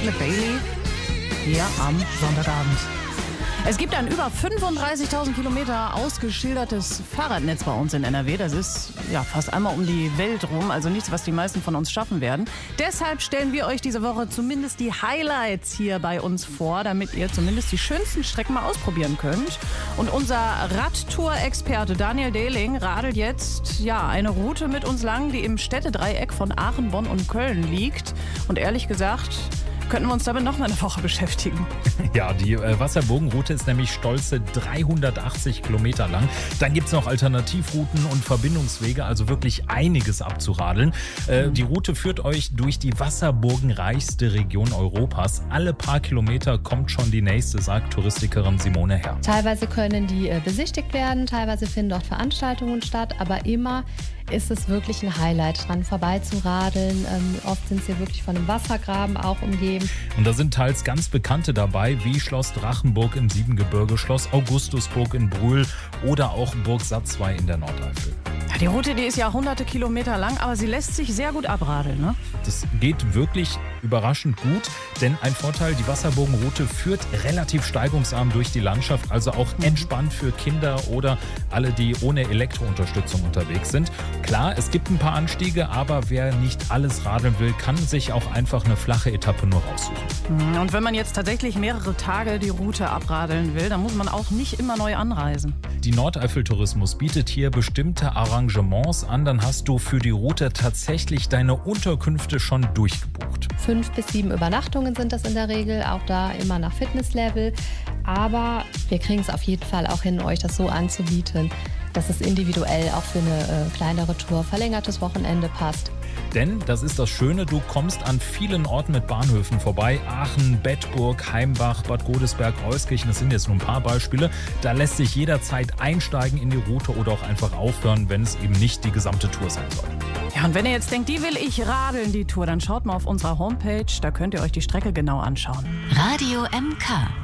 mit Bailey hier am Sonntagabend. Es gibt ein über 35.000 Kilometer ausgeschildertes Fahrradnetz bei uns in NRW. Das ist ja fast einmal um die Welt rum, also nichts, was die meisten von uns schaffen werden. Deshalb stellen wir euch diese Woche zumindest die Highlights hier bei uns vor, damit ihr zumindest die schönsten Strecken mal ausprobieren könnt. Und unser Radtour-Experte Daniel Dehling radelt jetzt eine Route mit uns lang, die im Städtedreieck von Aachen, Bonn und Köln liegt. Und ehrlich gesagt, könnten wir uns damit noch mal eine Woche beschäftigen. Ja, die Wasserburgenroute ist nämlich stolze 380 Kilometer lang. Dann gibt es noch Alternativrouten und Verbindungswege, also wirklich einiges abzuradeln. Die Route führt euch durch die wasserburgenreichste Region Europas. Alle paar Kilometer kommt schon die nächste, sagt Touristikerin Simone Herr. Teilweise können die besichtigt werden, teilweise finden dort Veranstaltungen statt, aber immer ist es wirklich ein Highlight, dran vorbeizuradeln. Oft sind sie wirklich von einem Wassergraben auch umgeben. Und da sind teils ganz Bekannte dabei, wie Schloss Drachenburg im Siebengebirge, Schloss Augustusburg in Brühl oder auch Burg Satzwey in der Nordeifel. Ja, die Route, die ist ja hunderte Kilometer lang, aber sie lässt sich sehr gut abradeln, ne? Das geht wirklich überraschend gut, denn ein Vorteil, die Wasserburgenroute führt relativ steigungsarm durch die Landschaft, also auch entspannt für Kinder oder alle, die ohne Elektrounterstützung unterwegs sind. Klar, es gibt ein paar Anstiege, aber wer nicht alles radeln will, kann sich auch einfach eine flache Etappe nur raussuchen. Und wenn man jetzt tatsächlich mehrere Tage die Route abradeln will, dann muss man auch nicht immer neu anreisen. Die Nordeifel-Tourismus bietet hier bestimmte Arrangements an, dann hast du für die Route tatsächlich deine Unterkünfte schon durchgebucht. 5 bis 7 Übernachtungen sind das in der Regel, auch da immer nach Fitnesslevel. Aber wir kriegen es auf jeden Fall auch hin, euch das so anzubieten, dass es individuell auch für eine kleinere Tour, verlängertes Wochenende passt. Denn, das ist das Schöne, du kommst an vielen Orten mit Bahnhöfen vorbei. Aachen, Bedburg, Heimbach, Bad Godesberg, Euskirchen, das sind jetzt nur ein paar Beispiele. Da lässt sich jederzeit einsteigen in die Route oder auch einfach aufhören, wenn es eben nicht die gesamte Tour sein soll. Ja, und wenn ihr jetzt denkt, die will ich radeln, die Tour, dann schaut mal auf unserer Homepage, da könnt ihr euch die Strecke genau anschauen. Radio MK.